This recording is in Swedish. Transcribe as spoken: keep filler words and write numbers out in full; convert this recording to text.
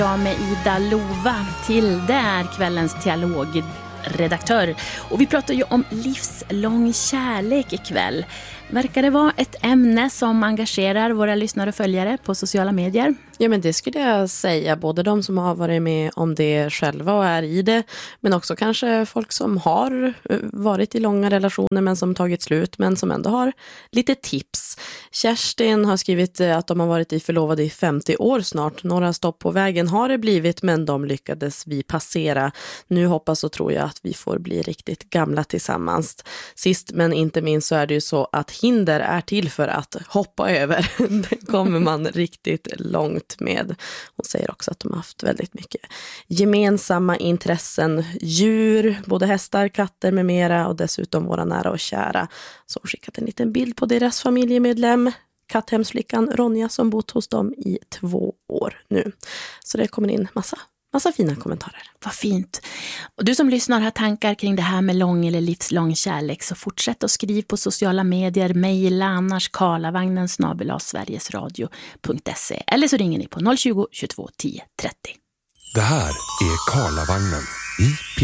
Jag med Ida Lova till där kvällens dialogredaktör. Och vi pratar ju om livslång kärlek ikväll. Verkar det vara ett ämne som engagerar våra lyssnare och följare på sociala medier? Ja, men det skulle jag säga. Både de som har varit med om det själva och är i det. Men också kanske folk som har varit i långa relationer men som tagit slut. Men som ändå har lite tips. Kerstin har skrivit att de har varit i förlovade i femtio år snart. Några stopp på vägen har det blivit, men de lyckades vi passera. Nu hoppas och tror jag att vi får bli riktigt gamla tillsammans. Sist men inte minst så är det ju så att hinder är till för att hoppa över. Det kommer man riktigt långt med. Hon säger också att de har haft väldigt mycket gemensamma intressen. Djur, både hästar, katter med mera, och dessutom våra nära och kära. Så hon skickat en liten bild på deras familjemedlem, katthemsflickan Ronja, som bott hos dem i två år nu. Så det kommer in massa Massa fina kommentarer. Vad fint. Och du som lyssnar har tankar kring det här med lång eller livslång kärlek, så fortsätt att skriva på sociala medier, mejla annars karlavagnen snabel-a sverigesradio punkt se, eller så ringer ni på noll tjugo, tjugotvå, tio trettio. Det här är Karlavagnen i